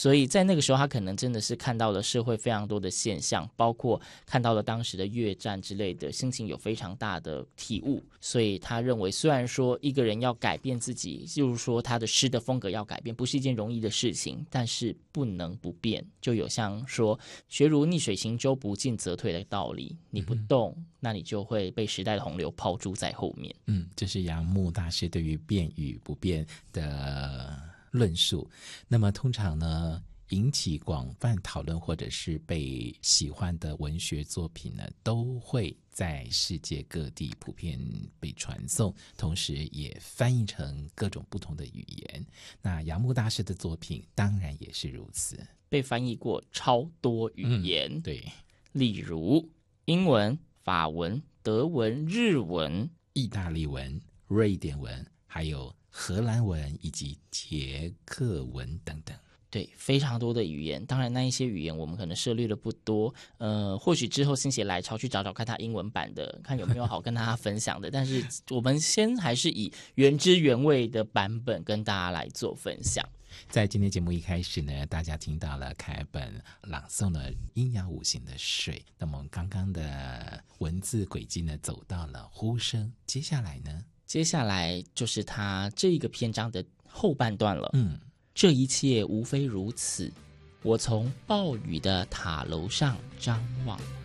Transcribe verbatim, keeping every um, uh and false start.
所以在那个时候他可能真的是看到了社会非常多的现象，包括看到了当时的越战之类的，心情有非常大的体悟，所以他认为虽然说一个人要改变自己，就是说他的诗的风格要改变不是一件容易的事情，但是不能不变，就有像说学如逆水行舟，不进则退的道理，你不动、嗯、那你就会被时代的洪流抛诸在后面。 嗯，这是杨牧大师对于变与不变的论述。那么通常呢，引起广泛讨论或者是被喜欢的文学作品呢，都会在世界各地普遍被传颂，同时也翻译成各种不同的语言。那杨牧大师的作品当然也是如此， 被翻译过超多语言、 嗯、对， 例如英文、法文、德文、日文、 意大利文、瑞典文，还有荷兰文以及捷克文等等。 对，非常多的语言，当然那一些语言我们可能涉猎的不多，呃，或许之后心血来潮去找找看他英文版的，看有没有好跟大家分享的。但是我们先还是以原汁原味的版本跟大家来做分享。 在今天节目一开始呢，大家听到了凯本朗诵了阴阳五行的水，那么刚刚的文字轨迹呢，走到了呼声，接下来呢？ 接下来就是他这个篇章的后半段了。 嗯。 这一切无非如此，我从暴雨的塔楼上张望。